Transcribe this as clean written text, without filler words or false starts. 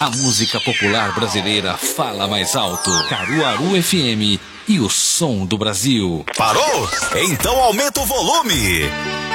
A música popular brasileira fala mais alto. Caruaru FM e o som do Brasil. Parou? Então aumenta o volume.